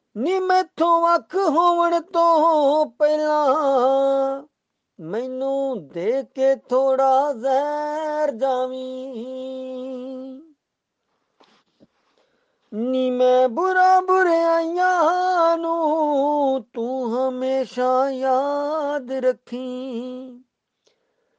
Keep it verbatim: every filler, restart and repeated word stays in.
ਨੀ ਮੈਥੋਂ ਵੱਖ ਹੋਵਣ ਤੋਂ ਪਹਿਲਾਂ ਮੈਨੂੰ ਦੇ ਕੇ ਥੋੜਾ ਜ਼ਹਿਰ ਜਾਵੀਂ। ਨੀ ਮੈਂ ਬੁਰਾ ਬੁਰਾਈਆਂ ਨੂੰ ਤੂੰ ਹਮੇਸ਼ਾ ਯਾਦ ਰੱਖੀਂ।